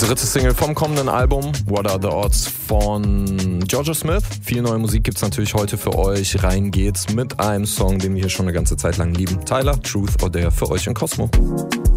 dritte Single vom kommenden Album, What Are the Odds von Jorja Smith. Viel neue Musik gibt's natürlich heute für euch. Rein geht's mit einem Song, den wir hier schon eine ganze Zeit lang lieben. Tyler, Truth or Dare für euch in Cosmo.